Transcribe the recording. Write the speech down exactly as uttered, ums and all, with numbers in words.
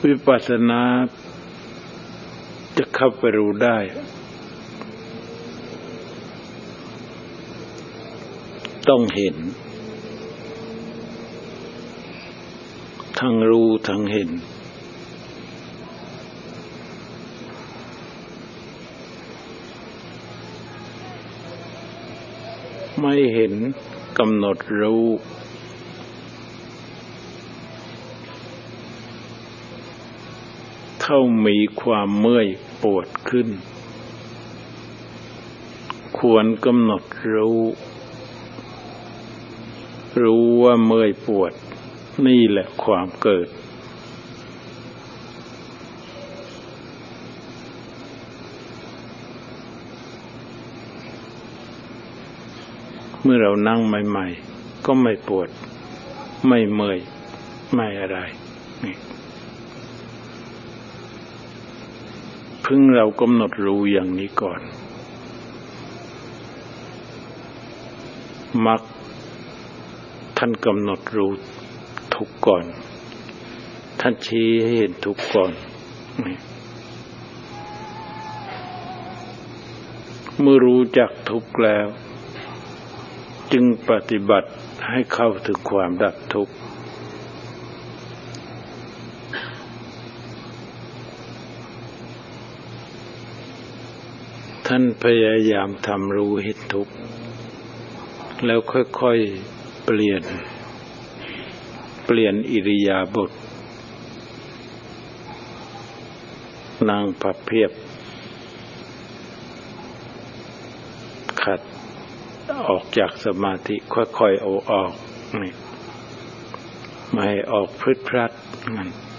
วิปัสสนาจะเข้าไปรู้ได้ต้องเห็นทั้งรู้ทั้งเห็นไม่เห็นกำหนดรู้เท่ามีความเมื่อยปวดขึ้นควรกำหนดรู้รู้ว่าเมื่อยปวดนี่แหละความเกิดเมื่อเรานั่งใหม่ๆก็ไม่ปวดไม่เมื่อยไม่อะไรนี่เพิ่งเรากำหนดรู้อย่างนี้ก่อนมรรคท่านกำหนดรู้ทุกข์ก่อนท่านชี้ให้เห็นทุกข์ก่อนเมื่อรู้จักทุกข์แล้วจึงปฏิบัติให้เข้าถึงความดับทุกข์ท่านพยายามทำรู้เห็นทุกข์แล้วค่อยๆเปลี่ยนเปลี่ยนอิริยาบถนั่งพับเพียบขัดออกจากสมาธิค่อยๆเอาออกนี่ไม่ให้ออกพรึดพรัดนั่น